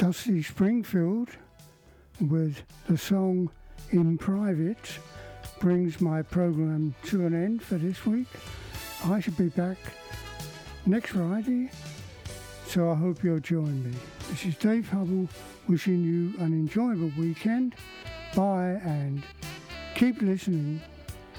Dusty Springfield with the song In Private brings my program to an end for this week. I shall be back next Friday, so I hope you'll join me. This is Dave Hubble wishing you an enjoyable weekend. Bye and keep listening.